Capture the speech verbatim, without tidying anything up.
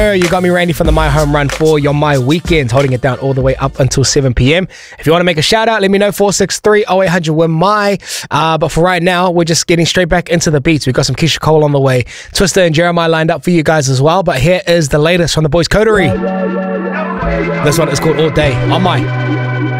You got me, Randy, from the My Home Run for your My Weekends, holding it down all the way up until seven p.m. If you want to make a shout out, let me know, four six three oh eight hundred with my. Uh, but for right now, we're just getting straight back into the beats. We've got some Keisha Cole on the way. Twista and Jeremiah lined up for you guys as well. But here is the latest from the boys' coterie. This one is called All Day on My.